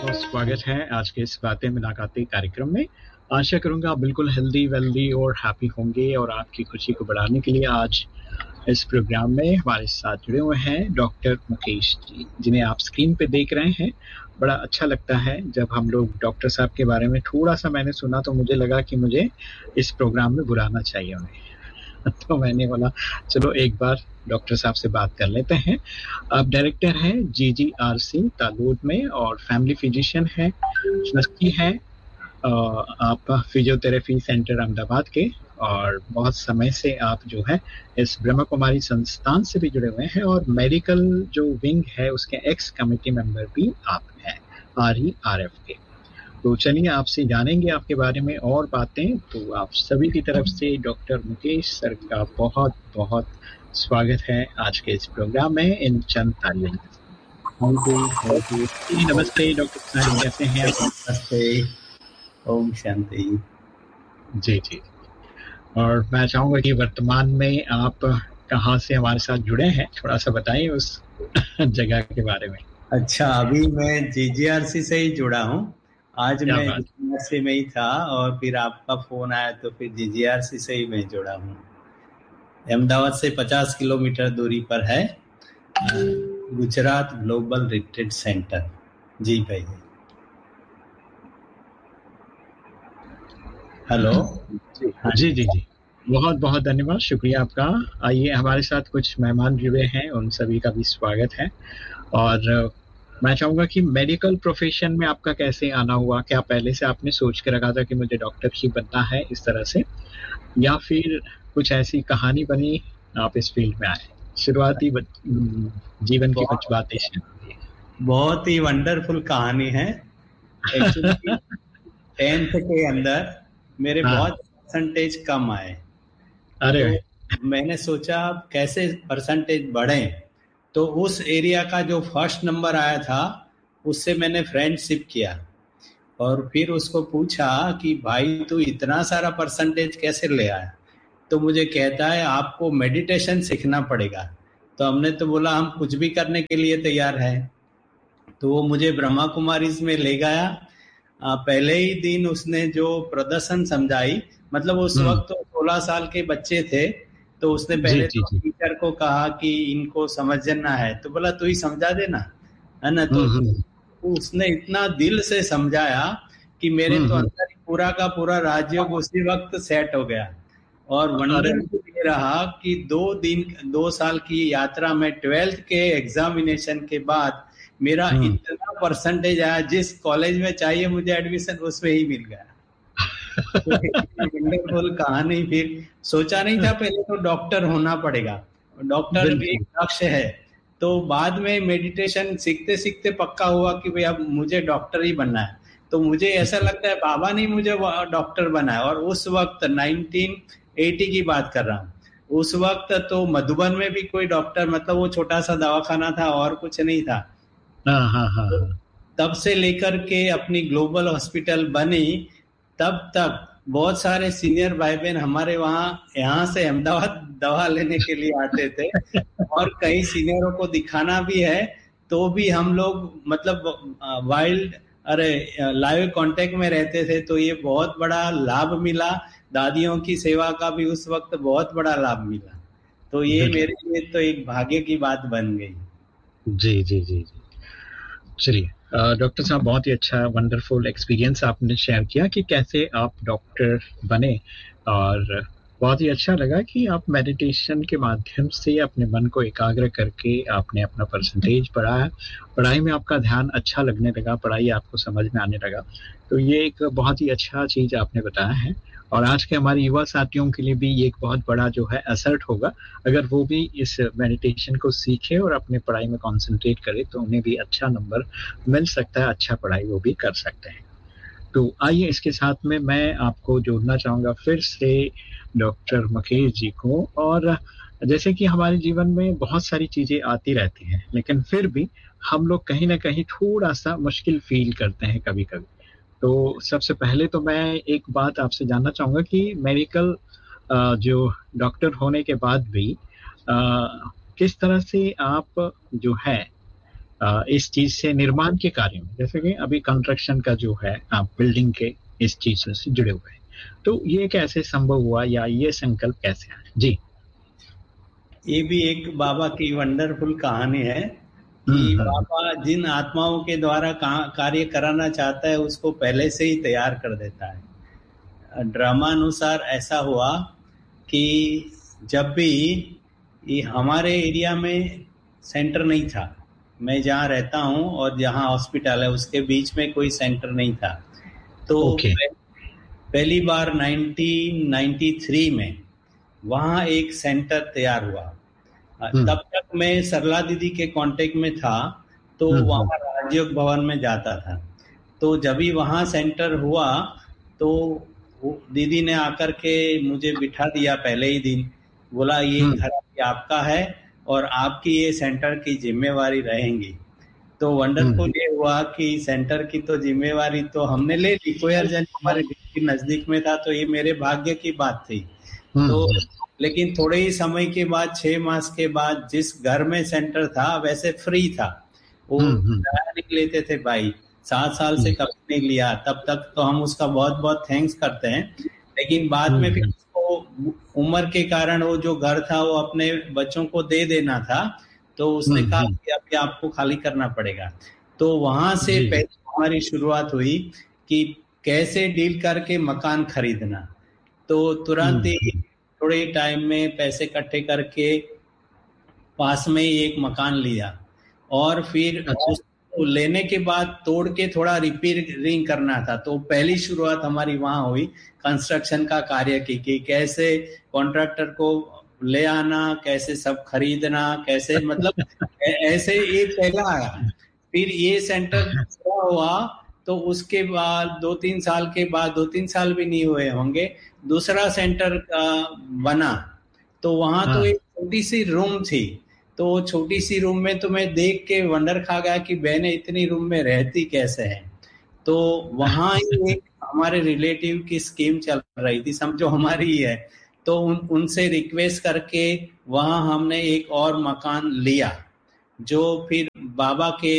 बहुत स्वागत है आज के इस बातें मुलाकातें कार्यक्रम में। आशा करूंगा आप बिल्कुल हेल्दी वेल्दी और हैप्पी होंगे और आपकी खुशी को बढ़ाने के लिए आज इस प्रोग्राम में हमारे साथ जुड़े हुए हैं डॉक्टर मुकेश जी, जिन्हें आप स्क्रीन पे देख रहे हैं। बड़ा अच्छा लगता है जब हम लोग डॉक्टर साहब के बारे में थोड़ा सा मैंने सुना तो मुझे लगा कि मुझे इस प्रोग्राम में बुलाना चाहिए उन्हें। तो मैंने बोला चलो एक बार डॉक्टर साहब से बात कर लेते हैं। आप डायरेक्टर हैं GGRC तालोद में और फैमिली फिजिशियन हैं, ट्रस्टी हैं आप फिजियोथेरेपी सेंटर अहमदाबाद के, और बहुत समय से आप जो है इस ब्रह्मा कुमारी संस्थान से भी जुड़े हुए हैं और मेडिकल जो विंग है उसके एक्स कमेटी मेंबर भी आप हैं RERF के। तो चलिए आपसे जानेंगे आपके बारे में और बातें। तो आप सभी की तरफ से डॉक्टर मुकेश सर का बहुत बहुत स्वागत है आज के इस प्रोग्राम में इन चंद तालियों में। Thank you. नमस्ते डॉक्टर साहब, कैसे हैं आप? नमस्ते, ओम शांति। जी जी। और मैं चाहूंगा कि वर्तमान में आप कहाँ से हमारे साथ जुड़े हैं, थोड़ा सा बताइए उस जगह के बारे में। अच्छा, अभी मैं GGRC से ही जुड़ा हूँ। आज क्या मैं बात। GGRC में ही था और फिर आपका फोन आया तो फिर GGRC से ही मैं जुड़ा हूँ। अहमदाबाद से 50 किलोमीटर दूरी पर है गुजरात ग्लोबल रिट्रीट सेंटर। जी भाई। हेलो। जी जी जी, बहुत बहुत धन्यवाद, शुक्रिया आपका। आइए, हमारे साथ कुछ मेहमान जुड़े हैं, उन सभी का भी स्वागत है। और मैं चाहूंगा कि मेडिकल प्रोफेशन में आपका कैसे आना हुआ? क्या पहले से आपने सोच के रखा था कि मुझे डॉक्टर ही बनना है इस तरह से, या फिर कुछ ऐसी कहानी बनी आप इस फील्ड में आए? शुरुआती जीवन की कुछ बातें शेयर करिए। बहुत ही वंडरफुल कहानी है। एक्चुअली 10th के अंदर मेरे हाँ। बहुत परसेंटेज कम आए, अरे। तो मैंने सोचा कैसे परसेंटेज बढ़े। तो उस एरिया का जो फर्स्ट नंबर आया था उससे मैंने फ्रेंडशिप किया और फिर उसको पूछा कि भाई तू इतना सारा परसेंटेज कैसे ले आया? तो मुझे कहता है आपको मेडिटेशन सीखना पड़ेगा। तो हमने तो बोला हम कुछ भी करने के लिए तैयार हैं। तो वो मुझे ब्रह्मा कुमारीज में ले गया। पहले ही दिन उसने जो प्रदर्शन समझाई, मतलब उस वक्त तो 16 साल के बच्चे थे, तो उसने जी पहले जी तो जी। टीचर को कहा कि इनको समझना है, तो बोला तू ही समझा देना, है ना। तो हम्म। उसने इतना दिल से समझाया कि मेरे तो हम्म। अंदर ही पूरा का पूरा राजयोग उसी वक्त सेट हो गया। और अरे। वंडरफुल ये रहा कि 2 साल की यात्रा में 12th के एग्जामिनेशन के बाद मेरा इतना परसेंटेज आया, जिस कॉलेज में चाहिए मुझे एडमिशन उसमें ही मिल गया। वंडरफुल कहानी। फिर सोचा नहीं था पहले तो डॉक्टर होना पड़ेगा, डॉक्टर भी एक बिल्कुल। लक्ष्य है। तो बाद में मेडिटेशन सीखते सीखते पक्का हुआ कि भाई अब मुझे डॉक्टर ही बनना है। तो मुझे ऐसा लगता है बाबा ने मुझे डॉक्टर बनाया। और उस वक्त 1980 की बात कर रहा हूँ। उस वक्त तो मधुबन में भी कोई डॉक्टर, मतलब वो छोटा सा दवाखाना था और कुछ नहीं था। हाँ हाँ हाँ तो हाँ। तब से लेकर के अपनी ग्लोबल हॉस्पिटल बनी, तब तक बहुत सारे सीनियर भाई बहन हमारे वहाँ यहाँ से अहमदाबाद दवा लेने के लिए आते थे। और कई सीनियरों को दिखाना भी है, तो भी हम लोग मतलब वाइल्ड अरे लाइव कांटेक्ट में रहते थे। तो ये बहुत बड़ा लाभ मिला, दादियों की सेवा का भी उस वक्त बहुत बड़ा लाभ मिला। तो ये बिल्कुल। मेरे लिए तो एक भाग्य की बात बन गई। जी जी जी जी। चलिए, डॉक्टर साहब, बहुत ही अच्छा वंडरफुल एक्सपीरियंस आपने शेयर किया कि कैसे आप डॉक्टर बने। और बहुत ही अच्छा लगा कि आप मेडिटेशन के माध्यम से अपने मन को एकाग्र करके आपने अपना परसेंटेज बढ़ाया, पढ़ाई में आपका ध्यान अच्छा लगने लगा, पढ़ाई आपको समझ में आने लगा। तो ये एक बहुत ही अच्छा चीज आपने बताया है। और आज के हमारे युवा साथियों के लिए भी ये एक बहुत बड़ा जो है असर्ट होगा, अगर वो भी इस मेडिटेशन को सीखे और अपने पढ़ाई में कंसंट्रेट करे तो उन्हें भी अच्छा नंबर मिल सकता है, अच्छा पढ़ाई वो भी कर सकते हैं। तो आइए, इसके साथ में मैं आपको जोड़ना चाहूँगा फिर से डॉक्टर मुकेश जी को। और जैसे कि हमारे जीवन में बहुत सारी चीज़ें आती रहती हैं, लेकिन फिर भी हम लोग कहीं ना कहीं थोड़ा सा मुश्किल फील करते हैं कभी कभी। तो सबसे पहले तो मैं एक बात आपसे जानना चाहूँगा कि मेडिकल जो डॉक्टर होने के बाद भी किस तरह से आप जो है इस चीज से निर्माण के कार्य में, जैसे कि अभी कंस्ट्रक्शन का जो है, आप बिल्डिंग के इस चीज से जुड़े हुए हैं, तो ये कैसे संभव हुआ या ये संकल्प कैसे आया? जी। ये भी एक बाबा की वंडरफुल कहानी है कि हम्म। हम्म। बाबा जिन आत्माओं के द्वारा कार्य कराना चाहता है उसको पहले से ही तैयार कर देता है। ड्रामा अनुसार ऐसा हुआ कि जब भी ये हमारे एरिया में सेंटर नहीं था, मैं जहाँ रहता हूँ और जहाँ हॉस्पिटल है उसके बीच में कोई सेंटर नहीं था। तो ओके। पहली बार 1993 में वहाँ एक सेंटर तैयार हुआ। हम्म। तब तक मैं सरला दीदी के कांटेक्ट में था, तो हम्म। वहाँ राजयोग भवन में जाता था। तो जब भी वहाँ सेंटर हुआ तो वो दीदी ने आकर के मुझे बिठा दिया पहले ही दिन, बोला ये हम्म। घर अभी आपका है और आपकी ये सेंटर की जिम्मेवारी रहेंगी। तो वंडरफुल हम्म। ये हुआ कि सेंटर की तो जिम्मेवारी तो हमने ले ली, कोई अर्जन हमारे घर के नजदीक में था, तो ये मेरे भाग्य की बात थी। तो हम्म। लेकिन थोड़े ही समय के बाद 6 मास के बाद जिस घर में सेंटर था वैसे फ्री था, वो हम्म। किराया नहीं लेते थे भाई, 7 साल से हम्म। कभी नहीं लिया। तब तक तो हम उसका बहुत बहुत थैंक्स करते हैं। लेकिन बाद में फिर हम्म। उसको उम्र के कारण वो जो घर था वो अपने बच्चों को दे देना था, तो उसने कहा हम्म। कि अभी आपको खाली करना पड़ेगा। तो वहां से जी। पहले हमारी शुरुआत हुई कि कैसे डील करके मकान खरीदना। तो तुरंत ही हम्म। थोड़े टाइम में पैसे इकट्ठे करके पास में ही एक मकान लिया, और फिर अच्छा। उसको लेने के बाद तोड़ के थोड़ा रिपेयरिंग करना था। तो पहली शुरुआत हमारी वहां हुई कंस्ट्रक्शन का कार्य की, कि कैसे कॉन्ट्रैक्टर को ले आना, कैसे सब खरीदना, कैसे मतलब ऐसे ये पहला आया। फिर ये सेंटर पूरा हुआ तो उसके बाद 2-3 साल के बाद, 2-3 साल भी नहीं हुए होंगे, दूसरा सेंटर बना। तो वहां तो हाँ। एक छोटी सी रूम थी। तो वो छोटी सी रूम में तो मैं देख के वंडर खा गया कि बहनें इतनी रूम में रहती कैसे हैं। तो वहां ही एक हमारे रिलेटिव की स्कीम चल रही थी, समझो हमारी ही है। तो उनसे रिक्वेस्ट करके वहां हमने एक और मकान लिया, जो फिर बाबा के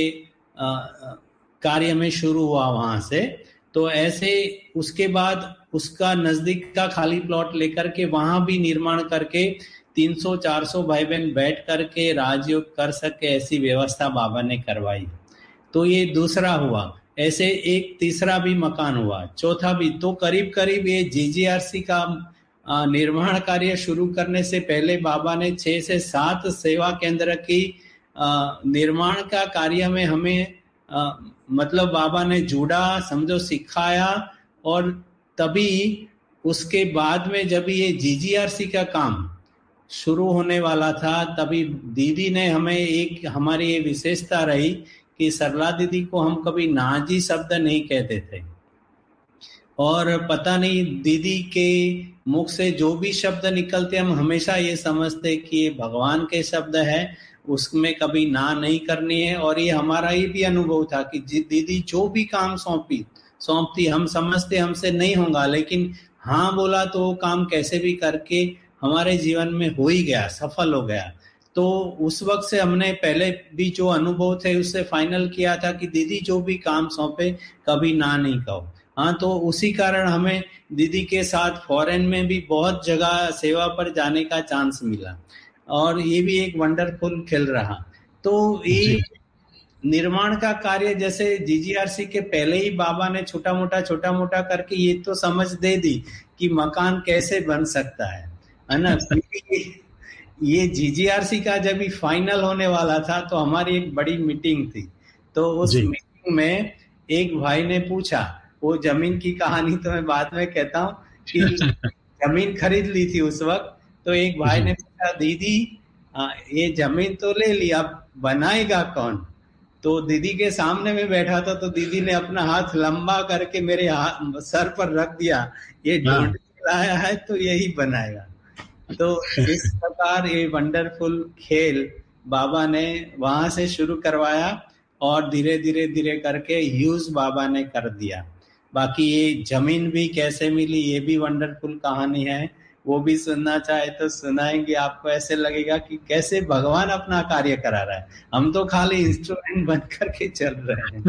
कार्य में शुरू हुआ वहां से। तो ऐसे उसके बाद उसका नजदीक का खाली प्लॉट लेकर के वहां भी निर्माण करके 300-400 भाई बहन बैठ करके राजयोग कर सके, ऐसी व्यवस्था बाबा ने करवाई। तो ये दूसरा हुआ। ऐसे एक तीसरा भी मकान हुआ, चौथा भी। तो करीब करीब ये जीजीआरसी का निर्माण कार्य शुरू करने से पहले बाबा ने 6 से 7 सेवा केंद्र की निर्माण का कार्य में हमें मतलब बाबा ने जुड़ा, समझो सिखाया। और तभी उसके बाद में जब ये जीजीआरसी का काम शुरू होने वाला था, तभी दीदी ने हमें, एक हमारी ये विशेषता रही कि सरला दीदी को हम कभी नाजी शब्द नहीं कहते थे। और पता नहीं दीदी के मुख से जो भी शब्द निकलते हम हमेशा ये समझते कि ये भगवान के शब्द है, उसमें कभी ना नहीं करनी है। और ये हमारा ये भी अनुभव था कि दीदी जो भी काम सौंपती हम समझते हमसे नहीं होगा, लेकिन हाँ बोला तो वो काम कैसे भी करके हमारे जीवन में हो ही गया, सफल हो गया। तो उस वक्त से हमने पहले भी जो अनुभव थे उससे फाइनल किया था कि दीदी जो भी काम सौंपे कभी ना नहीं कहो। हाँ, तो उसी कारण हमें दीदी के साथ फॉरेन में भी बहुत जगह सेवा पर जाने का चांस मिला, और ये भी एक वंडरफुल खेल रहा। तो जी। ये निर्माण का कार्य जैसे जीजीआरसी के पहले ही बाबा ने छोटा मोटा करके ये तो समझ दे दी कि मकान कैसे बन सकता है ना। क्योंकि ये जीजीआरसी का जब भी फाइनल होने वाला था तो हमारी एक बड़ी मीटिंग थी। तो उस जी। मीटिंग में एक भाई ने पूछा, वो जमीन की कहानी तो मैं बाद में कहता हूँ, कि जमीन खरीद ली थी उस वक्त। तो एक भाई जी। ने पूछा, दीदी ये जमीन तो ले ली, अब बनाएगा कौन? तो दीदी के सामने में बैठा था, तो दीदी ने अपना हाथ लंबा करके मेरे हाथ सर पर रख दिया, ये ढूंढ हाँ। के लाया है तो यही बनाएगा। तो इस प्रकार ये वंडरफुल खेल बाबा ने वहां से शुरू करवाया, और धीरे धीरे धीरे करके यूज बाबा ने कर दिया। बाकी ये जमीन भी कैसे मिली ये भी वंडरफुल कहानी है। वो भी सुनना चाहे तो सुनाएंगे। आपको ऐसे लगेगा कि कैसे भगवान अपना कार्य करा रहा है, हम तो खाली इंस्ट्रूमेंट बन करके चल रहे हैं।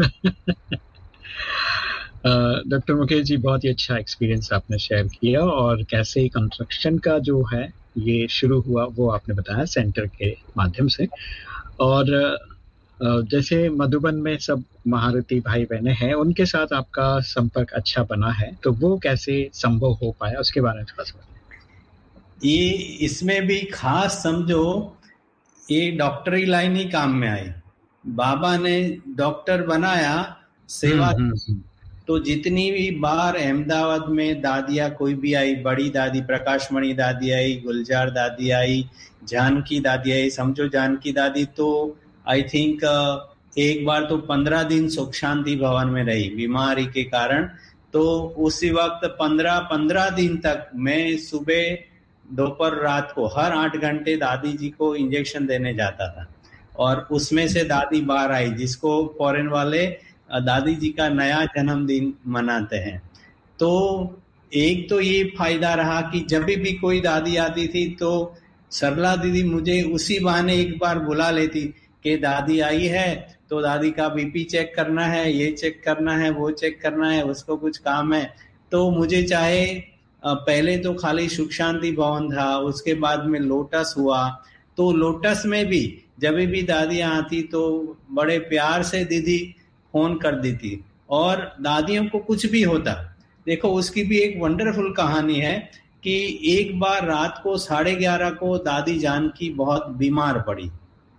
डॉक्टर मुकेश जी, बहुत ही अच्छा एक्सपीरियंस आपने शेयर किया, और कैसे कंस्ट्रक्शन का जो है ये शुरू हुआ वो आपने बताया सेंटर के माध्यम से। और जैसे मधुबन में सब महारथी भाई बहने हैं, उनके साथ आपका संपर्क अच्छा बना है, तो वो कैसे संभव हो पाया, उसके बारे में थोड़ा सा बताएं। ये इसमें भी खास समझो, ये डॉक्टरी लाइन ही काम में आई। बाबा ने डॉक्टर बनाया, सेवा। हम्म। तो जितनी भी बार अहमदाबाद में दादियाँ कोई भी आई, बड़ी दादी प्रकाशमणि दादी आई, गुलजार दादी आई, जानकी दादी आई, समझो जानकी दादी तो आई थिंक एक बार तो 15 दिन सुख शांति भवन में रही बीमारी के कारण। तो उसी वक्त 15 दिन तक मैं सुबह दोपहर रात को हर 8 घंटे दादी जी को इंजेक्शन देने जाता था। और उसमें से दादी बाहर आई, जिसको फॉरेन वाले दादी जी का नया जन्मदिन मनाते हैं। तो एक तो ये फायदा रहा कि जब भी कोई दादी आती थी तो सरला दीदी मुझे उसी बहाने एक बार बुला लेती कि दादी आई है तो दादी का बीपी चेक करना है, ये चेक करना है, वो चेक करना है, उसको कुछ काम है। तो मुझे चाहे पहले तो खाली सुख शांति भवन था, उसके बाद में लोटस हुआ। तो लोटस में भी जब भी दादियाँ आती तो बड़े प्यार से दीदी फोन कर दी थी। और दादियों को कुछ भी होता, देखो उसकी भी एक वंडरफुल कहानी है कि एक बार रात को 11:30 को दादी जानकी बहुत बीमार पड़ी।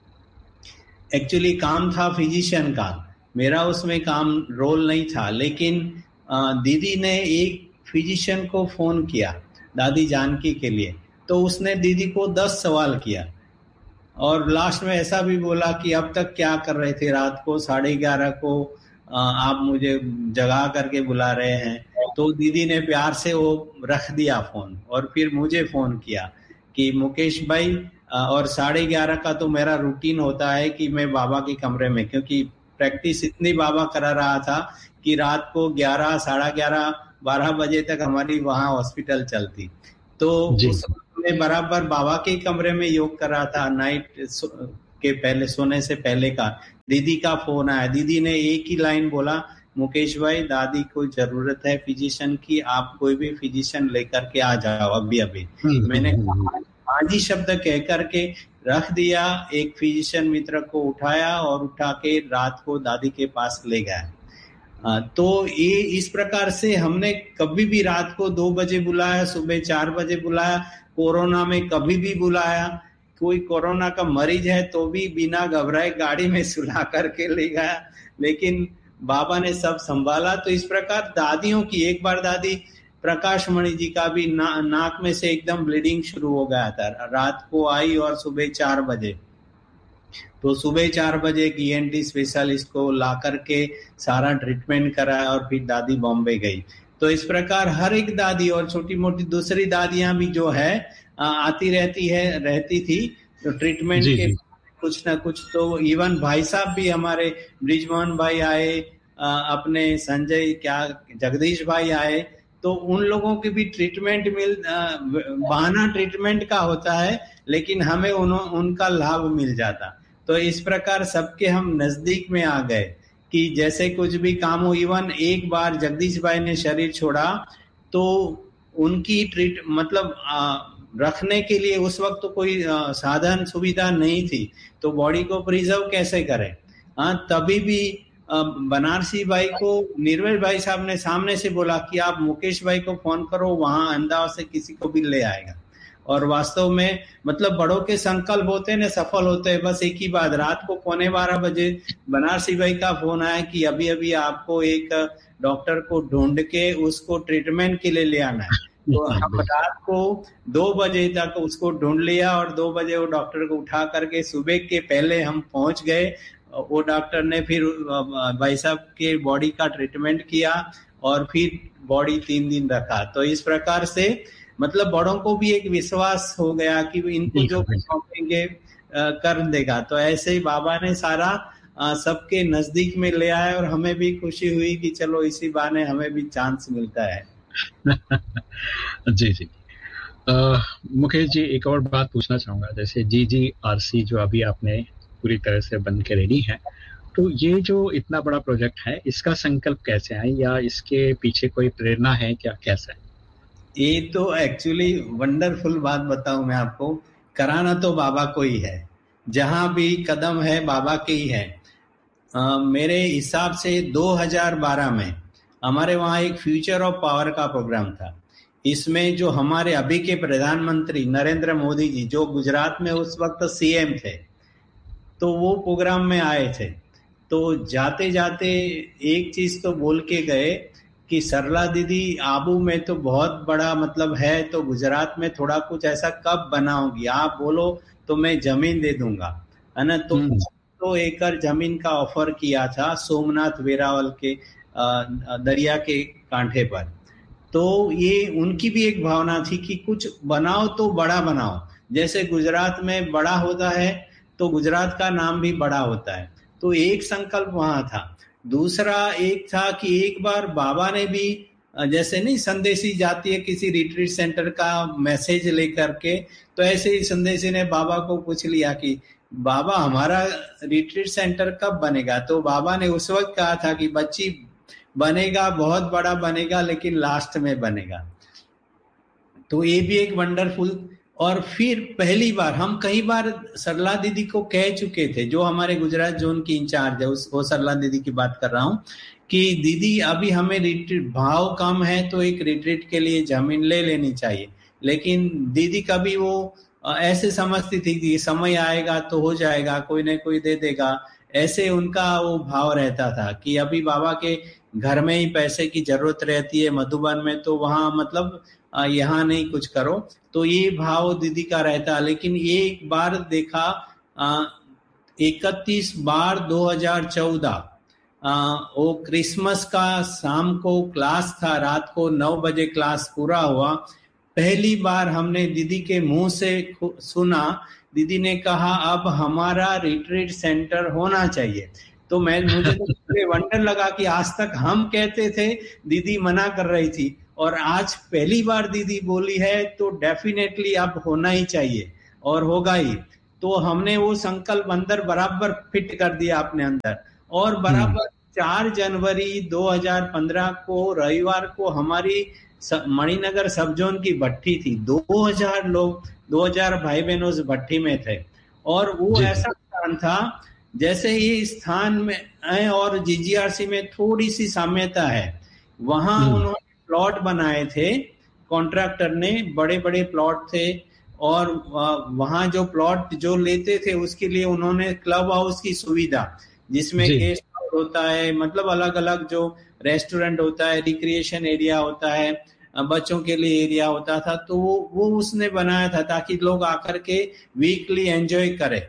एक्चुअली काम था फिजिशियन का, मेरा उसमें काम रोल नहीं था, लेकिन दीदी ने एक फिजिशियन को फोन किया दादी जानकी के लिए। तो उसने दीदी को 10 सवाल किया और लास्ट में ऐसा भी बोला कि अब तक क्या कर रहे थे, रात को 11:30 को आप मुझे जगा करके बुला रहे हैं। तो दीदी ने प्यार से वो रख दिया फोन और फिर मुझे फोन किया कि मुकेश भाई, और 11:30 का तो मेरा रूटीन होता है कि मैं बाबा के कमरे में, क्योंकि प्रैक्टिस इतनी बाबा करा रहा था कि रात को 11, 11:30, 12 बजे तक हमारी वहाँ हॉस्पिटल चलती। तो जी। उस मैं बराबर बाबा के कमरे में योग कर रहा था, नाइट के पहले, सोने से पहले का। दीदी का फोन आया, दीदी ने एक ही लाइन बोला, मुकेश भाई दादी को जरूरत है फिजिशियन की, आप कोई भी फिजिशियन लेकर के आ जाओ अभी अभी। मैंने हाँ जी शब्द कह करके रख दिया, एक फिजिशियन मित्र को उठाया और उठा के रात को दादी के पास ले गया। तो ये इस प्रकार से हमने कभी भी रात को 2 बजे बुलाया, सुबह 4 बजे बुलाया, कोरोना में कभी भी बुलाया, कोई कोरोना का मरीज है तो भी बिना घबराए गाड़ी में सुला करके ले गया, लेकिन बाबा ने सब संभाला। तो इस प्रकार दादियों की, एक बार दादी प्रकाशमणि जी का भी नाक में से एकदम ब्लीडिंग शुरू हो गया था, रात को आई और सुबह 4 बजे। तो सुबह 4 बजे एक ईएनटी स्पेशलिस्ट को ला करके सारा ट्रीटमेंट कराया और फिर दादी बॉम्बे गई। तो इस प्रकार हर एक दादी और छोटी मोटी दूसरी दादियां भी जो है आती रहती थी तो ट्रीटमेंट जी के जी। कुछ ना कुछ। तो इवन भाई साहब भी हमारे ब्रिजमोहन भाई आए, अपने संजय क्या जगदीश भाई आए, तो उन लोगों की भी ट्रीटमेंट बहाना ट्रीटमेंट का होता है, लेकिन हमें उनका लाभ मिल जाता। तो इस प्रकार सबके हम नजदीक में आ गए कि जैसे कुछ भी काम हो। इवन एक बार जगदीश भाई ने शरीर छोड़ा तो उनकी मतलब रखने के लिए उस वक्त तो कोई साधन सुविधा नहीं थी, तो बॉडी को प्रिजर्व कैसे करें। तभी भी बनारसी भाई को निर्मल भाई साहब ने सामने से बोला कि आप मुकेश भाई को फोन करो, वहां अहमदाबाद से किसी को भी ले आएगा। और वास्तव में मतलब बड़ों के संकल्प होते हैं ना, सफल होते हैं। बस एक ही बात, रात को 11:15 बजे बनारसी भाई का फोन आया कि अभी अभी आपको एक डॉक्टर को ढूंढ के उसको ट्रीटमेंट के लिए ले आना है। तो हम रात को 2 बजे तक उसको ढूंढ लिया और 2 बजे वो डॉक्टर को उठा करके सुबह के पहले हम पहुंच गए। वो डॉक्टर ने फिर भाई साहब के बॉडी का ट्रीटमेंट किया और फिर बॉडी 3 दिन रखा। तो इस प्रकार से मतलब बड़ों को भी एक विश्वास हो गया कि इनको जो सौंपेंगे कर देगा। तो ऐसे ही बाबा ने सारा सबके नजदीक में ले आया और हमें भी खुशी हुई कि चलो इसी बहाने हमें भी चांस मिलता है। जी जी। मुकेश जी, एक और बात पूछना चाहूंगा। जैसे GGRC जो अभी आपने पूरी तरह से बन के रेडी है, तो ये जो इतना बड़ा प्रोजेक्ट है, इसका संकल्प कैसे है, या इसके पीछे कोई प्रेरणा है क्या, कैसा है? ये तो एक्चुअली वंडरफुल बात बताऊं मैं आपको, कराना तो बाबा को ही है। जहां भी कदम है बाबा के ही है। मेरे हिसाब से 2012 में हमारे वहाँ एक फ्यूचर ऑफ पावर का प्रोग्राम था। इसमें जो हमारे अभी के प्रधानमंत्री नरेंद्र मोदी जी, जो गुजरात में उस वक्त सीएम थे, तो वो प्रोग्राम में आए थे। तो जाते जाते एक चीज तो बोल के गए कि सरला दीदी, आबू में तो बहुत बड़ा मतलब है, तो गुजरात में थोड़ा कुछ ऐसा कब बनाओगी, आप बोलो तो मैं जमीन दे दूंगा, है ना। तो हम्म। 2 एकड़ जमीन का ऑफर किया था सोमनाथ वेरावल के दरिया के कांठे पर। तो ये उनकी भी एक भावना थी कि कुछ बनाओ तो बड़ा बनाओ। जैसे गुजरात में बड़ा होता है तो गुजरात का नाम भी बड़ा होता है। तो एक संकल्प वहां था। दूसरा एक था कि एक बार बाबा ने भी जैसे नहीं संदेशी जाती है किसी रिट्रीट सेंटर का मैसेज लेकर के, तो ऐसे ही संदेशी ने बाबा को पूछ लिया कि बाबा हमारा रिट्रीट सेंटर कब बनेगा। तो बाबा ने उस वक्त कहा था कि बच्ची, बनेगा, बहुत बड़ा बनेगा, लेकिन लास्ट में बनेगा। तो ये भी एक वंडरफुल। और फिर पहली बार हम कई बार सरला दीदी को कह चुके थे, जो हमारे गुजरात जोन की इंचार्ज है, उस वो सरला दीदी की बात कर रहा हूं, कि दीदी अभी हमें रिट्रीट भाव कम है तो एक रिट्रीट के लिए जमीन ले लेनी चाहिए। लेकिन दीदी कभी वो ऐसे समझती थी कि समय आएगा तो हो जाएगा, कोई न कोई दे देगा, ऐसे उनका वो भाव रहता था कि अभी बाबा के घर में ही पैसे की जरूरत रहती है मधुबन में, तो वहां मतलब यहाँ नहीं कुछ करो। तो ये भाव दीदी का रहता। लेकिन ये एक बार देखा, 31/12/2014, वो क्रिसमस का शाम को क्लास था, रात को 9 बजे क्लास पूरा हुआ। पहली बार हमने दीदी के मुंह से सुना, दीदी ने कहा अब हमारा रिट्रीट सेंटर होना चाहिए। तो मुझे तो वंडर लगा कि आज तक हम कहते थे, दीदी मना कर रही थी, और आज पहली बार दीदी बोली है, तो डेफिनेटली अब होना ही चाहिए और होगा ही। तो हमने वो संकल्प अंदर बराबर फिट कर दिया अपने अंदर। और हम्म। बराबर 4 जनवरी 2015 को रविवार को हमारी मणिनगर सब जोन की भट्टी थी। 2000 लोग, 2000 भाई बहन उस भट्टी में थे। और वो जी जी। ऐसा स्थान था, जैसे ये स्थान में है और जीजीआरसी में थोड़ी सी साम्यता है। वहां हम्म। उन्होंने प्लॉट बनाए थे, कॉन्ट्रैक्टर ने, बड़े बड़े प्लॉट थे। और वहां जो प्लॉट जो लेते थे उसके लिए उन्होंने क्लब हाउस की सुविधा, जिसमें जी। गेस्ट हाउस होता है, मतलब अलग अलग जो रेस्टोरेंट होता है, रिक्रिएशन एरिया होता है, बच्चों के लिए एरिया होता था, तो वो उसने बनाया था ताकि लोग आकर के वीकली एंजॉय करें।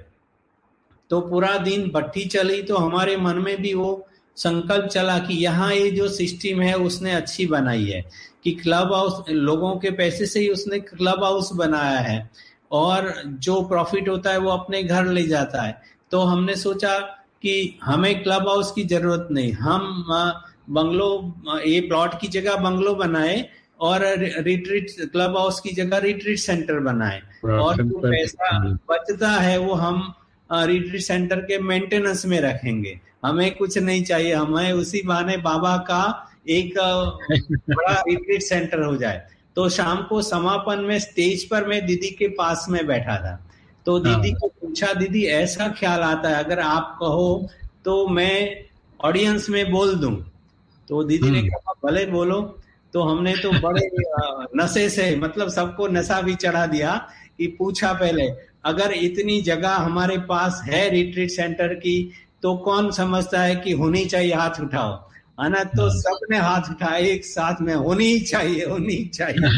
तो पूरा दिन भट्टी चली, तो हमारे मन में भी वो संकल्प चला कि यहाँ ये जो सिस्टम है उसने अच्छी बनाई है, कि क्लब हाउस लोगों के पैसे से ही उसने क्लब हाउस बनाया है, और जो प्रॉफिट होता है वो अपने घर ले जाता है। तो हमने सोचा कि हमें क्लब हाउस की जरूरत नहीं, हम बंगलो, ये प्लॉट की जगह बंगलो बनाए, और रिट्रीट क्लब हाउस की जगह रिट्रीट सेंटर बनाए। बड़ा और जो सिंपल। पैसा बचता है वो हम रिट्रीट सेंटर के मेंटेनेंस में रखेंगे। हमें कुछ नहीं चाहिए, हमें उसी बहाने बाबा का एक बड़ा रिट्रीट सेंटर हो जाए। तो शाम को समापन में स्टेज पर मैं दीदी के पास में बैठा था। तो दीदी हाँ। को पूछा, दीदी ऐसा ख्याल आता है अगर आप कहो तो मैं ऑडियंस में बोल दूं। तो दीदी ने हम्म। कहा भले बोलो। तो हमने तो बड़े नशे से, मतलब सबको नशा भी चढ़ा दिया, कि पूछा पहले, अगर इतनी जगह हमारे पास है रिट्रीट सेंटर की, तो कौन समझता है कि होनी चाहिए, हाथ उठाओ, है ना। तो हाँ। सबने हाथ उठाए एक साथ में, होनी ही चाहिए, होनी ही चाहिए।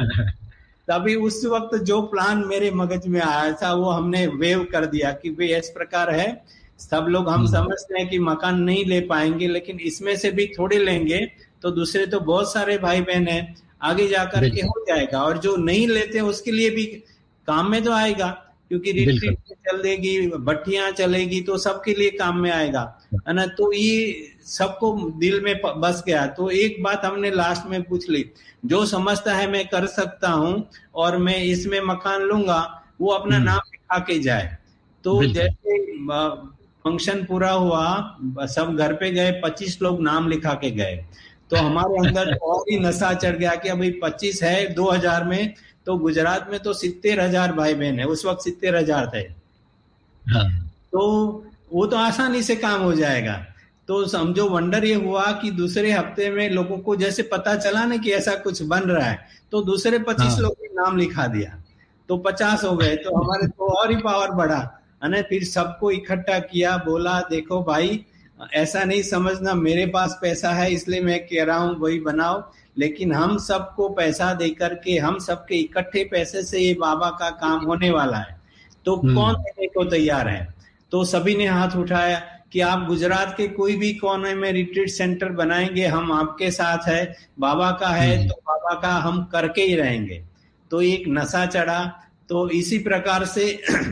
तभी उस वक्त जो प्लान मेरे मगज में आया था वो हमने वेव कर दिया कि भाई इस प्रकार है। सब लोग हम हम्म। समझते हैं कि मकान नहीं ले पाएंगे, लेकिन इसमें से भी थोड़े लेंगे तो दूसरे तो बहुत सारे भाई बहन हैं, आगे जाकर के बिल्कुल। हो जाएगा, और जो नहीं लेते उसके लिए भी काम में तो आएगा। क्योंकि बिल्कुल। रिट्रीट चलेगी, भट्टियां चलेगी तो सबके लिए काम में आएगा, है ना। तो ये सबको दिल में बस गया। तो एक बात हमने लास्ट में पूछ ली, जो समझता है मैं कर सकता हूँ और मैं इसमें मकान लूंगा, वो अपना नाम लिखा के जाए। तो बिल्कुल। जैसे फंक्शन पूरा हुआ, सब घर पे गए, 25 लोग नाम लिखा के गए। तो हमारे अंदर तो और ही नशा चढ़ गया कि अभी 25 है 2000 में, तो गुजरात में तो 70,000 भाई बहन है, उस वक्त 70,000 थे। हाँ। तो वो तो आसानी से काम हो जाएगा। तो समझो वंडर ये हुआ कि दूसरे हफ्ते में लोगों को जैसे पता चला ना कि ऐसा कुछ बन रहा है, तो दूसरे 25 हाँ। लोगों ने नाम लिखा दिया, तो 50 हो गए। तो हमारे तो और ही पावर बढ़ा, है ना। फिर सबको इकट्ठा किया, बोला देखो भाई, ऐसा नहीं समझना मेरे पास पैसा है इसलिए मैं कह रहा हूं वही बनाओ, लेकिन हम सबको पैसा दे करके, हम सबके इकट्ठे पैसे से ये बाबा का काम होने वाला है, तो कौन हम्म। देने को तैयार है। तो सभी ने हाथ उठाया कि आप गुजरात के कोई भी कोने में रिट्रीट सेंटर बनाएंगे, हम आपके साथ है, बाबा का है हम्म। तो बाबा का हम करके ही रहेंगे। तो एक नशा चढ़ा। तो इसी प्रकार से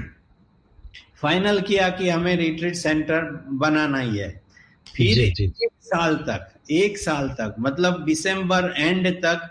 फाइनल किया कि हमें रिट्रीट सेंटर बनाना ही है। फिर जी जी। 1 साल तक मतलब दिसंबर एंड तक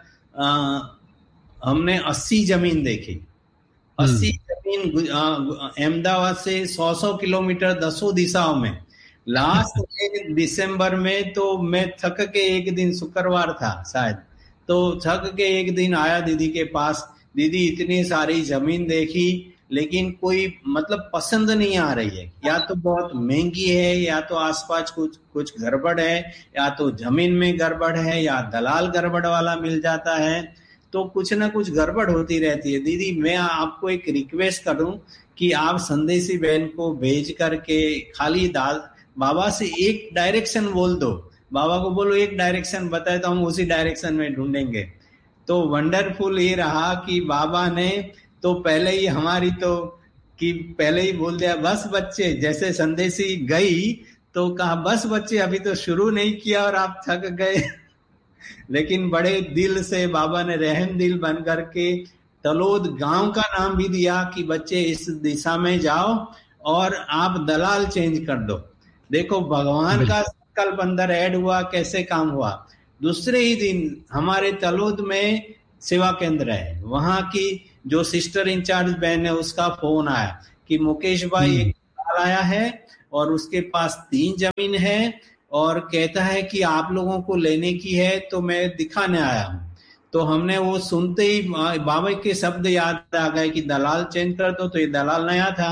हमने 80 जमीन देखी। 80 हम्म। जमीन अहमदाबाद से 100 किलोमीटर 10 दिशाओं में। लास्ट में दिसंबर में तो मैं थक के एक दिन, शुक्रवार था शायद, तो थक के एक दिन आया दीदी के पास। दीदी इतनी सारी जमीन देखी, लेकिन कोई मतलब पसंद नहीं आ रही है, या तो बहुत महंगी है, या तो आसपास कुछ कुछ गड़बड़ है, या तो जमीन में गड़बड़ है, या दलाल गड़बड़ वाला मिल जाता है। तो कुछ ना कुछ गड़बड़ होती रहती है। दीदी मैं आपको एक रिक्वेस्ट करूं कि आप संदेशी बहन को भेज करके खाली बाबा से एक डायरेक्शन बोल दो, बाबा को बोलो एक डायरेक्शन बताए तो हम उसी डायरेक्शन में ढूंढेंगे। तो वंडरफुल ये रहा कि बाबा ने तो पहले ही हमारी तो कि पहले ही बोल दिया, बस बच्चे, जैसे संदेशी गई तो कहा बस बच्चे अभी तो शुरू नहीं किया और आप थक गए। लेकिन बड़े दिल से बाबा ने रहम दिल बन करके तलोद गांव का नाम भी दिया कि बच्चे इस दिशा में जाओ और आप दलाल चेंज कर दो। देखो भगवान का बिल्कुल। संकल्प अंदर ऐड हुआ, कैसे काम हुआ। दूसरे ही दिन हमारे तलोद में सेवा केंद्र है, वहां की जो सिस्टर इंचार्ज बहन है उसका फोन आया कि मुकेश भाई एक हम्म। दलाल आया है और उसके पास 3 जमीन है और कहता है कि आप लोगों को लेने की है, तो मैं दिखाने आया हूँ। तो हमने वो सुनते ही बाबा के शब्द याद आ गए कि दलाल चेंज कर दो। तो ये दलाल नया था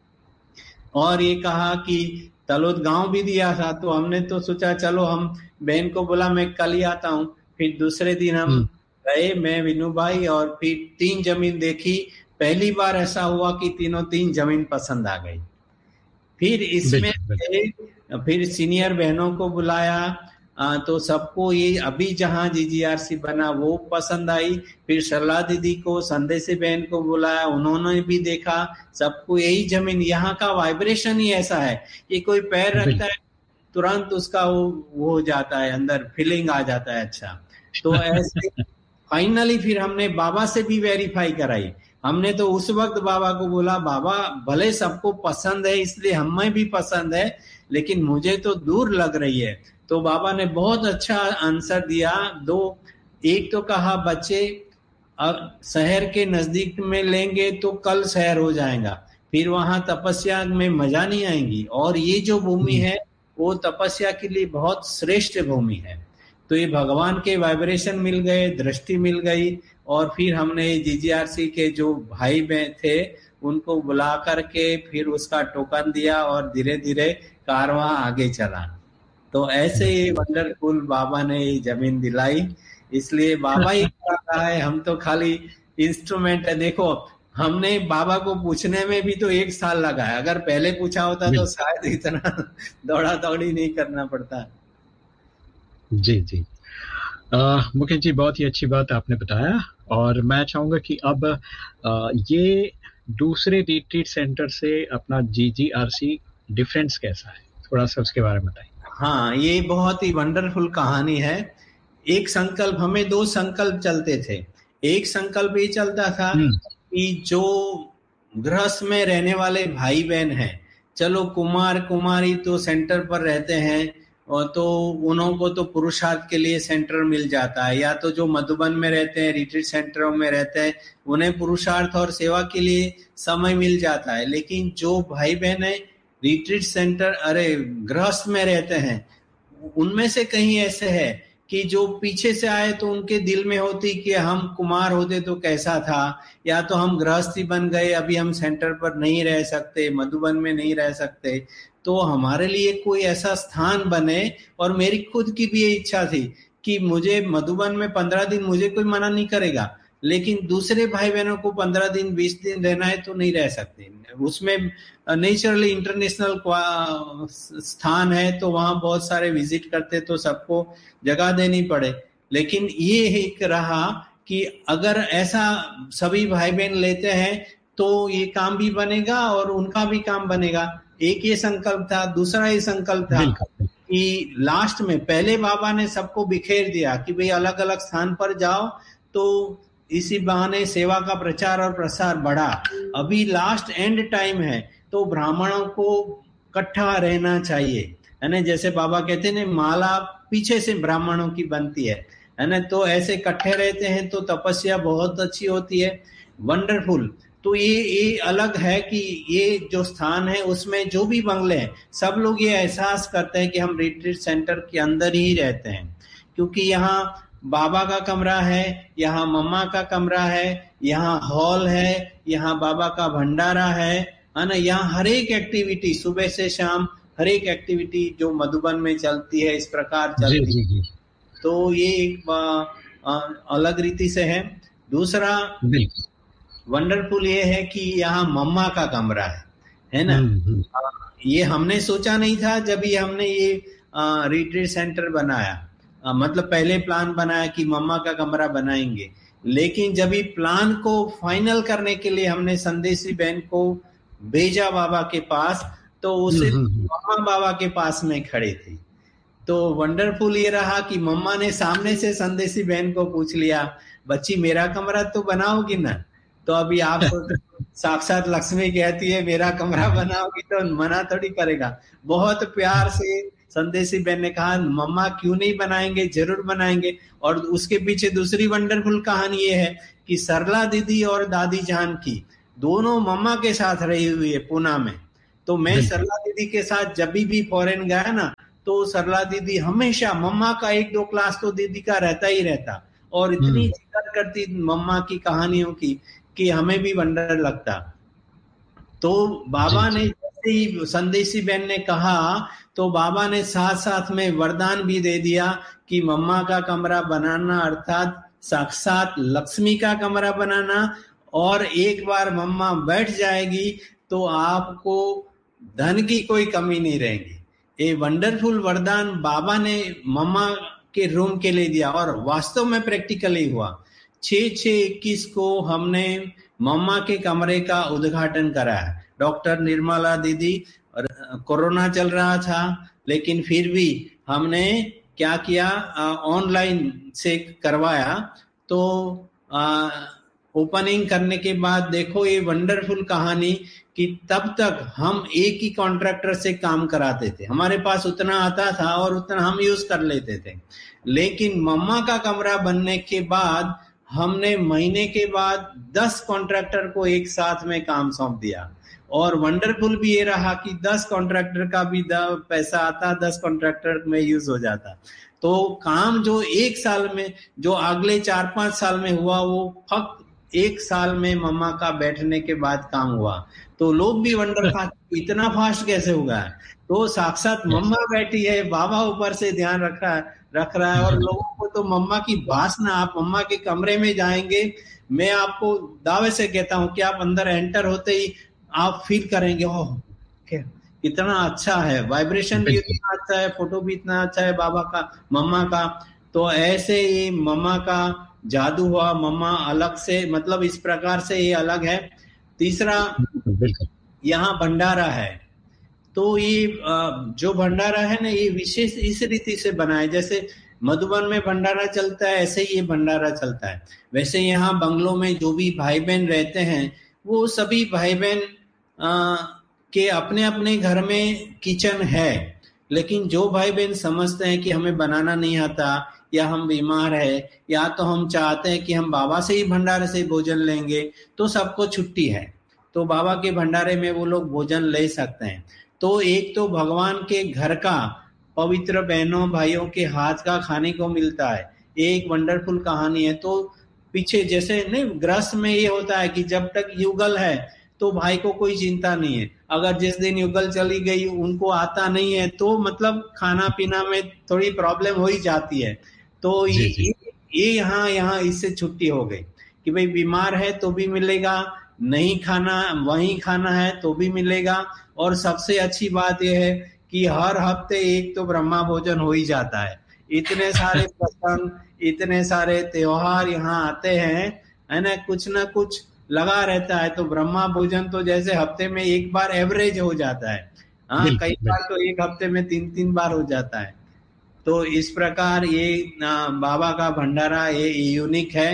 और ये कहा कि तलोद गांव भी दिया था। तो हमने तो सोचा चलो, हम बहन को बोला मैं कल ही आता हूँ। फिर दूसरे दिन हम हम्म। गए, मैं विनू भाई, और फिर 3 जमीन देखी। पहली बार ऐसा हुआ कि तीनों 3 जमीन पसंद आ गई। फिर इसमें बिल्कुल। बिल्कुल। फिर सीनियर बहनों को बुलाया, तो सबको ये अभी जहां जीजीआरसी बना वो पसंद आई। फिर सरला दीदी को, संदेशी बहन को बुलाया, उन्होंने भी देखा। सबको यही जमीन, यहाँ का वाइब्रेशन ही ऐसा है कि कोई पैर रखता है तुरंत उसका वो हो जाता है, अंदर फीलिंग आ जाता है। अच्छा, तो ऐसे फाइनली फिर हमने बाबा से भी वेरीफाई कराई। हमने तो उस वक्त बाबा को बोला, बाबा भले सबको पसंद है इसलिए हमें भी पसंद है, लेकिन मुझे तो दूर लग रही है। तो बाबा ने बहुत अच्छा आंसर दिया। दो, एक तो कहा बच्चे अब शहर के नजदीक में लेंगे तो कल शहर हो जाएगा, फिर वहां तपस्या में मजा नहीं आएंगी, और ये जो भूमि हम्म। है वो तपस्या के लिए बहुत श्रेष्ठ भूमि है। तो ये भगवान के वाइब्रेशन मिल गए, दृष्टि मिल गई। और फिर हमने जीजीआरसी के जो भाई बहन थे उनको बुला करके फिर उसका टोकन दिया और धीरे धीरे कारवां आगे चला। तो ऐसे ही बिल्कुल। वंडरफुल बाबा ने ये जमीन दिलाई। इसलिए बाबा ही करा रहा है, हम तो खाली इंस्ट्रूमेंट है। देखो, हमने बाबा को पूछने में भी तो 1 साल लगा है, अगर पहले पूछा होता तो बिल्कुल। शायद इतना दौड़ा दौड़ी नहीं करना पड़ता। जी जी। मुकेश जी, बहुत ही अच्छी बात आपने बताया। और मैं चाहूंगा कि अब ये दूसरे रिट्रीट सेंटर से अपना जीजीआरसी डिफरेंस कैसा है, थोड़ा सा उसके बारे में बताइए। हाँ, ये बहुत ही वंडरफुल कहानी है। एक संकल्प, हमें 2 संकल्प चलते थे। एक संकल्प ये चलता था हम्म। कि जो गृहस्थ में रहने वाले भाई बहन हैं, चलो कुमार कुमारी तो सेंटर पर रहते हैं, और तो उन्हों को तो पुरुषार्थ के लिए सेंटर मिल जाता है, या तो जो मधुबन में रहते हैं, रिट्रीट सेंटरों में रहते हैं, उन्हें पुरुषार्थ और सेवा के लिए समय मिल जाता है। लेकिन जो भाई बहन है रिट्रीट सेंटर गृहस्थ में रहते हैं, उनमें से कहीं ऐसे है कि जो पीछे से आए तो उनके दिल में होती कि हम कुमार होते तो कैसा था, या तो हम गृहस्थी बन गए, अभी हम सेंटर पर नहीं रह सकते, मधुबन में नहीं रह सकते, तो हमारे लिए कोई ऐसा स्थान बने। और मेरी खुद की भी ये इच्छा थी कि मुझे मधुबन में 15 दिन मुझे कोई मना नहीं करेगा, लेकिन दूसरे भाई बहनों को 15 दिन 20 दिन रहना है तो नहीं रह सकते। उसमें नेचुरली इंटरनेशनल स्थान है, तो वहां बहुत सारे विजिट करते, तो सबको जगह देनी पड़े। लेकिन ये एक रहा कि अगर ऐसा सभी भाई बहन लेते हैं तो ये काम भी बनेगा और उनका भी काम बनेगा। एक ये संकल्प था। दूसरा ये संकल्प था कि लास्ट में पहले बाबा ने सबको बिखेर दिया कि भाई अलग अलग स्थान पर जाओ, तो इसी बहाने सेवा का प्रचार और प्रसार बढ़ा। अभी लास्ट एंड टाइम है, तो ब्राह्मणों को इकट्ठा रहना चाहिए, है ना। जैसे बाबा कहते हैं ना, माला पीछे से ब्राह्मणों की बनती है ना। तो ऐसे इकट्ठे रहते हैं तो तपस्या बहुत अच्छी होती है, वंडरफुल। तो ये अलग है कि ये जो स्थान है उसमें जो भी बंगले हैं, सब लोग ये एहसास करते हैं कि हम रिट्रीट सेंटर के अंदर ही रहते हैं, क्योंकि यहाँ बाबा का कमरा है, यहाँ मम्मा का कमरा है, यहाँ हॉल है, यहाँ बाबा का भंडारा है ना। यहाँ हर एक एक्टिविटी सुबह से शाम, हर एक एक्टिविटी जो मधुबन में चलती है इस प्रकार चलती है। तो ये एक अलग रीति से है। दूसरा वंडरफुल ये है कि यहाँ मम्मा का कमरा है ना। ये हमने सोचा नहीं था जब ही हमने ये रिट्रीट सेंटर बनाया, मतलब पहले प्लान बनाया कि मम्मा का कमरा बनाएंगे, लेकिन जब ये प्लान को फाइनल करने के लिए हमने संदेशी बहन को भेजा बाबा के पास, तो उसे मम्मा बाबा के पास में खड़े थे। तो वंडरफुल ये रहा कि मम्मा ने सामने से संदेशी बहन को पूछ लिया, बच्ची मेरा कमरा तो बनाओगी ना। तो अभी आप साक्षात लक्ष्मी कहती है मेरा कमरा बनाओगी, तो मना थोड़ी करेगा। बहुत प्यार से संदेशी बहन ने कहा मम्मा क्यों नहीं बनाएंगे, जरूर बनाएंगे। और उसके पीछे दूसरी वंडरफुल कहानी ये है कि सरला दीदी और दादी जान की दोनों मम्मा के साथ रही हुई है पूना में। तो मैं सरला दीदी के साथ जब भी फॉरेन गया ना, तो सरला दीदी हमेशा मम्मा का 1-2 क्लास तो दीदी का रहता ही रहता, और इतनी जिक्र करती मम्मा की कहानियों की कि हमें भी वंडर लगता। तो बाबा ने जैसे ही संदेशी बहन ने कहा, तो बाबा ने साथ साथ में वरदान भी दे दिया कि मम्मा का कमरा बनाना अर्थात साक्षात लक्ष्मी का कमरा बनाना, और एक बार मम्मा बैठ जाएगी तो आपको धन की कोई कमी नहीं रहेगी। ये वंडरफुल वरदान बाबा ने मम्मा के रूम के लिए दिया, और वास्तव में प्रैक्टिकली हुआ। 6/6/21 को हमने मम्मा के कमरे का उद्घाटन करा है। डॉक्टर निर्मला दीदी, कोरोना चल रहा था, लेकिन फिर भी हमने क्या किया, ऑनलाइन से करवाया। तो ओपनिंग करने के बाद देखो ये वंडरफुल कहानी कि तब तक हम एक ही कॉन्ट्रैक्टर से काम कराते थे, हमारे पास उतना आता था और उतना हम यूज कर लेते थे। लेकिन मम्मा का कमरा बनने के बाद हमने महीने के बाद 10 कॉन्ट्रैक्टर को एक साथ में काम सौंप दिया। और वंडरफुल भी ये रहा कि 10 कॉन्ट्रैक्टर का भी पैसा आता, 10 कॉन्ट्रैक्टर में यूज हो जाता। तो काम जो एक साल में, जो अगले 4-5 साल में हुआ, वो फक्त एक साल में मम्मा का बैठने के बाद काम हुआ। तो लोग भी वंडर था इतना फास्ट कैसे हुआ है। तो साक्षात मम्मा बैठी है, बाबा ऊपर से ध्यान रख रहा है, और लोगों को तो मम्मा की वासना, आप मम्मा के कमरे में जाएंगे, मैं आपको दावे से कहता हूं कि आप अंदर एंटर होते ही आप फील करेंगे ओह कितना अच्छा है, वाइब्रेशन भी इतना अच्छा है, फोटो भी इतना अच्छा है बाबा का, मम्मा का। तो ऐसे ही मम्मा का जादू हुआ। मम्मा अलग से, मतलब इस प्रकार से ये अलग है। तीसरा, यहाँ भंडारा है। तो ये जो भंडारा है ना, ये विशेष इस रीति से बना है, जैसे मधुबन में भंडारा चलता है ऐसे ही ये भंडारा चलता है। वैसे यहाँ बंगलों में जो भी भाई बहन रहते हैं वो सभी भाई बहन के अपने अपने घर में किचन है, लेकिन जो भाई बहन समझते हैं कि हमें बनाना नहीं आता, या हम बीमार है, या तो हम चाहते हैं कि हम बाबा से ही भंडारे से भोजन लेंगे, तो सबको छुट्टी है, तो बाबा के भंडारे में वो लोग भोजन ले सकते हैं। तो एक तो भगवान के घर का पवित्र बहनों भाइयों के हाथ का खाने को मिलता है, ये एक वंडरफुल कहानी है। तो पीछे जैसे नहीं ग्रस्त में ये होता है कि जब तक युगल है तो भाई को कोई चिंता नहीं है, अगर जिस दिन युगल चली गई उनको आता नहीं है तो मतलब खाना पीना में थोड़ी प्रॉब्लम हो ही जाती है। तो जी जी ये यहाँ यहाँ इससे छुट्टी हो गई कि भाई बीमार है तो भी मिलेगा, नहीं खाना वहीं खाना है तो भी मिलेगा। और सबसे अच्छी बात यह है कि हर हफ्ते एक तो ब्रह्मा भोजन हो ही जाता है। इतने सारे प्रसंग, इतने सारे त्योहार यहाँ आते हैं, है ना, कुछ ना कुछ लगा रहता है, तो ब्रह्मा भोजन तो जैसे हफ्ते में एक बार एवरेज हो जाता है। हाँ, कई बिल्कुल बार बिल्कुल। तो एक हफ्ते में 3-3 बार हो जाता है। तो इस प्रकार ये बाबा का भंडारा ये यूनिक है।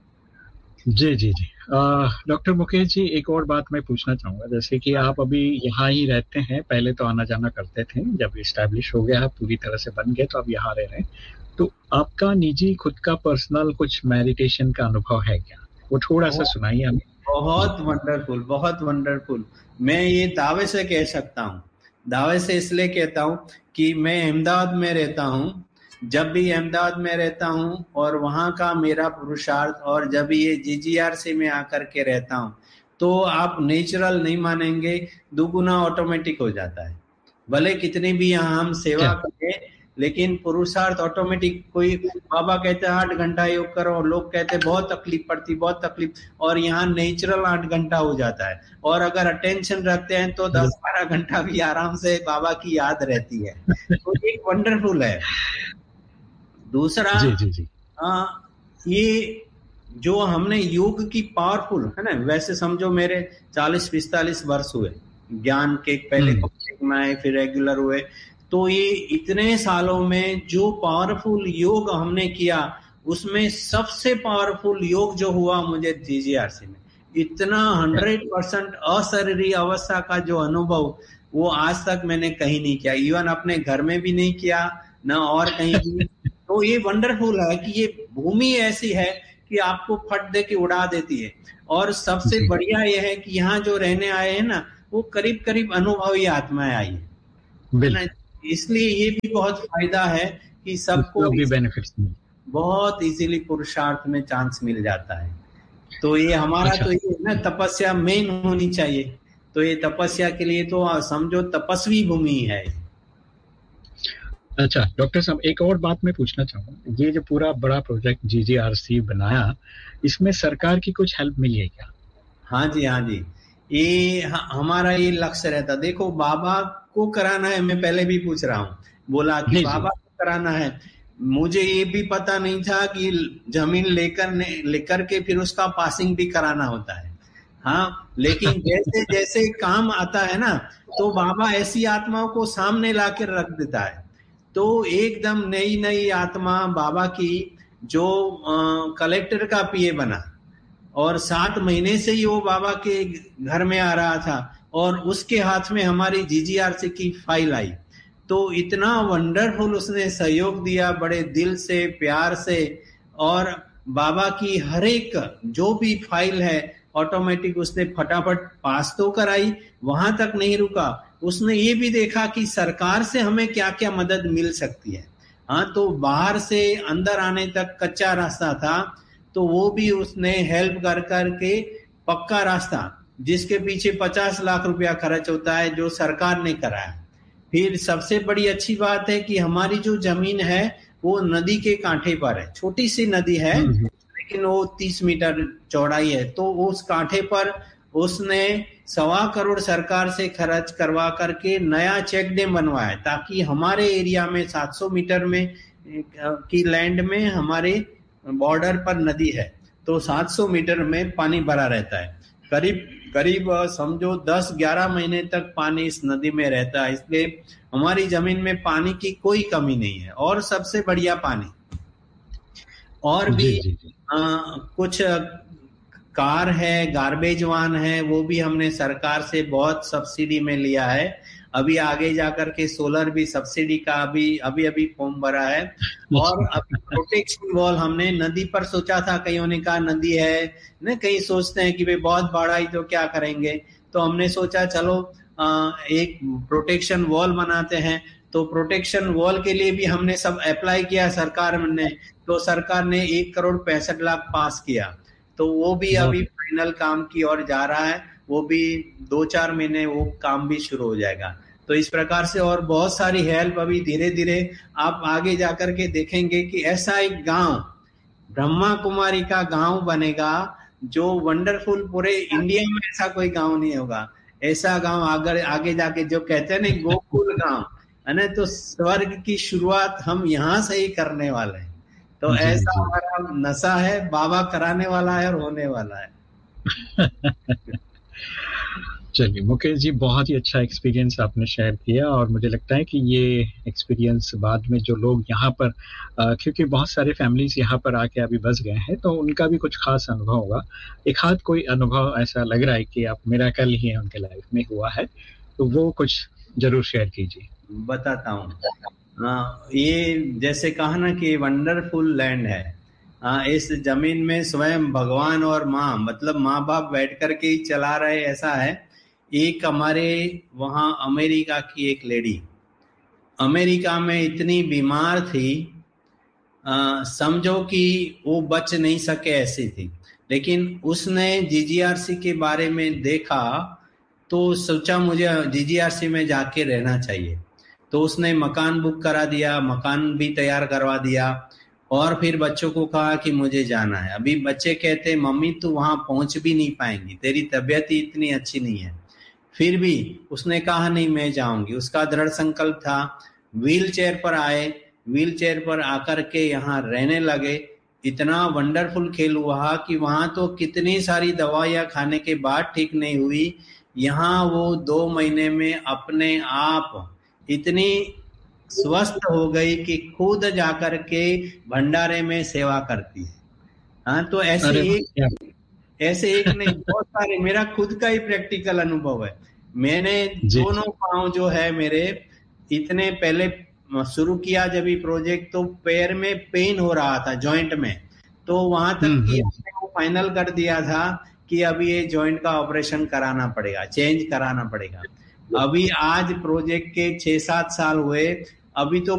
जी जी जी। डॉक्टर मुकेश जी, एक और बात मैं पूछना चाहूंगा, जैसे कि आप अभी यहाँ ही रहते हैं, पहले तो आना जाना करते थे, जब इस्टेब्लिश हो गया, आप पूरी तरह से बन गए तो अब यहाँ रह रहे हैं, तो आपका निजी खुद का पर्सनल कुछ मेडिटेशन का अनुभव है क्या? वो थोड़ा सा बहुत सुनाइए हमें। जी बहुत वंडरफुल, बहुत वंडरफुल। मैं ये दावे से कह सकता हूँ, दावे से इसलिए कहता हूँ कि मैं अहमदाबाद में रहता हूँ। जब भी अहमदाबाद में रहता हूँ और वहाँ का मेरा पुरुषार्थ, और जब ये जीजीआरसी में आकर के रहता हूँ, तो आप नेचुरल नहीं मानेंगे, दुगुना ऑटोमेटिक हो जाता है। भले कितनी भी यहाँ हम सेवा क्या? करें, लेकिन पुरुषार्थ ऑटोमेटिक। कोई बाबा कहते हैं 8 घंटा योग करो, लोग कहते हैं बहुत तकलीफ पड़ती, बहुत तकलीफ, और यहाँ नेचुरल 8 घंटा हो जाता है। और अगर अटेंशन रखते हैं तो 10-12 घंटा भी आराम से बाबा की याद रहती है। तो एक वंडरफुल है। दूसरा, जी जी जी। आ, ये जो हमने योग की पावरफुल है ना, वैसे समझो मेरे 40-45 वर्ष हुए ज्ञान के, पहले हम्म। कोचिंग में आए फिर रेगुलर हुए। तो ये इतने सालों में जो पावरफुल योग हमने किया, उसमें सबसे पावरफुल योग जो हुआ मुझे जीजीआरसी में, इतना क्या? 100% अशरीरी अवस्था का जो अनुभव, वो आज तक मैंने कहीं नहीं किया, इवन अपने घर में भी नहीं किया, ना और कहीं भी। तो ये वंडरफुल है कि ये भूमि ऐसी है कि आपको फट दे के उड़ा देती है। और सबसे जी। बढ़िया यह है कि यहाँ जो रहने आए हैं ना, वो करीब करीब अनुभवी आत्माएं आई है ना। बिल्कुल। इसलिए ये भी बहुत फायदा है कि सबको उसका भी बेनिफिट्स नहीं। बहुत इजीली पुरुषार्थ में चांस मिल जाता है। तो ये हमारा अच्छा तो ये ना तपस्या मेन होनी चाहिए। तो ये तपस्या के लिए तो समझो तपस्वी भूमि है। अच्छा डॉक्टर साहब, एक और बात मैं पूछना चाहूंगा, ये जो पूरा बड़ा प्रोजेक्ट जीजीआरसी बनाया, इसमें सरकार की कुछ हेल्प मिली है क्या? हाँ जी, हाँ जी। ये हमारा ये लक्ष्य रहता, देखो बाबा को कराना है, मैं पहले भी पूछ रहा हूँ, बोला कि जी जी। बाबा को कराना है। मुझे ये भी पता नहीं था कि जमीन लेकर के फिर उसका पासिंग भी कराना होता है। हाँ, लेकिन जैसे जैसे काम आता है ना, तो बाबा ऐसी आत्माओं को सामने लाकर रख देता है। तो एकदम नई नई आत्मा बाबा की, जो कलेक्टर का पीए बना, और 7 महीने से ही वो बाबा के घर में आ रहा था, और उसके हाथ में हमारी जीजीआरसी की फाइल आई। तो इतना वंडरफुल उसने सहयोग दिया, बड़े दिल से प्यार से। और बाबा की हर एक जो भी फाइल है ऑटोमेटिक उसने फटाफट पास तो कराई, वहां तक नहीं रुका, उसने ये भी देखा कि सरकार से हमें क्या क्या मदद मिल सकती है। हाँ, तो बाहर से अंदर आने तक कच्चा रास्ता था, तो वो भी उसने हेल्प कर करके पक्का रास्ता, जिसके पीछे 50 लाख रुपया खर्च होता है, जो सरकार ने कराया। फिर सबसे बड़ी अच्छी बात है कि हमारी जो जमीन है वो नदी के कांठे पर है, छोटी सी नदी है, हम्म। लेकिन वो 30 मीटर चौड़ाई है। तो उस कांठे पर उसने 1.25 करोड़ सरकार से खर्च करवा करके नया चेक डैम बनवाया, ताकि हमारे एरिया में 700 मीटर में की लैंड में हमारे बॉर्डर पर नदी है, तो 700 मीटर में पानी भरा रहता है। करीब करीब समझो 10-11 महीने तक पानी इस नदी में रहता है, इसलिए हमारी जमीन में पानी की कोई कमी नहीं है, और सबसे बढ़िया पानी। और भी जी जी जी। कुछ कार है, गार्बेज वान है, वो भी हमने सरकार से बहुत सब्सिडी में लिया है। अभी आगे जाकर के सोलर भी सब्सिडी का अभी फॉर्म भरा है। और अभी प्रोटेक्शन वॉल हमने नदी पर सोचा था, कईयों ने कहा नदी है ना, कई सोचते हैं कि भाई बहुत बड़ा ही तो क्या करेंगे, तो हमने सोचा चलो एक प्रोटेक्शन वॉल बनाते हैं। तो प्रोटेक्शन वॉल के लिए भी हमने सब अप्लाई किया सरकार ने, तो सरकार ने 1,65,00,000 पास किया। तो वो भी अभी फाइनल काम की ओर जा रहा है, वो भी 2-4 महीने वो काम भी शुरू हो जाएगा। तो इस प्रकार से और बहुत सारी हेल्प अभी धीरे धीरे आप आगे जाकर के देखेंगे कि ऐसा एक गांव, ब्रह्मा कुमारी का गांव बनेगा जो वंडरफुल, पूरे इंडिया में ऐसा कोई गांव नहीं होगा। ऐसा गांव आगे जाके जो कहते हैं ना गोकुल गांव है ना, तो स्वर्ग की शुरुआत हम यहाँ से ही करने वाले हैं। तो ऐसा हमारा नशा है, बाबा कराने वाला है और होने वाला है। चलिए मुकेश जी, बहुत ही अच्छा एक्सपीरियंस आपने शेयर किया, और मुझे लगता है कि ये एक्सपीरियंस बाद में जो लोग यहाँ पर क्योंकि बहुत सारे फैमिलीज यहाँ पर आके अभी बस गए हैं, तो उनका भी कुछ खास अनुभव होगा। एक हाथ कोई अनुभव ऐसा लग रहा है कि आप मिरेकल ही है उनके लाइफ में हुआ है, तो वो कुछ जरूर शेयर कीजिए। बताता हूँ। ये जैसे कहा ना कि वंडरफुल लैंड है। इस जमीन में स्वयं भगवान और माँ, मतलब माँ बाप बैठ कर के ही चला रहे, ऐसा है। एक हमारे वहाँ अमेरिका की एक लेडी अमेरिका में इतनी बीमार थी, समझो कि वो बच नहीं सके ऐसी थी। लेकिन उसने जीजीआरसी के बारे में देखा तो सोचा मुझे जीजीआरसी में जाके रहना चाहिए। तो उसने मकान बुक करा दिया, मकान भी तैयार करवा दिया, और फिर बच्चों को कहा कि मुझे जाना है। अभी बच्चे कहते मम्मी तू वहां पहुंच भी नहीं पाएंगी, तेरी तबीयत ही इतनी अच्छी नहीं है। फिर भी उसने कहा नहीं मैं जाऊंगी, उसका दृढ़ संकल्प था। व्हील चेयर पर आए, व्हील चेयर पर आकर के यहाँ रहने लगे। इतना वंडरफुल खेल हुआ कि वहां तो कितनी सारी दवाइयां खाने के बाद ठीक नहीं हुई, यहाँ वो 2 महीने में अपने आप इतनी स्वस्थ हो गई कि खुद जाकर के भंडारे में सेवा करती है। हाँ, तो ऐसे एक नहीं, बहुत सारे, मेरा खुद का ही प्रैक्टिकल अनुभव है। मैंने दोनों पांव जो है मेरे, इतने पहले शुरू किया जब ये प्रोजेक्ट, तो पैर में पेन हो रहा था जॉइंट में, तो वहां तक कि हमने फाइनल कर दिया था कि अभी ये जॉइंट का ऑपरेशन कराना पड़ेगा, चेंज कराना पड़ेगा। अभी आज प्रोजेक्ट के 6-7 साल हुए, अभी तो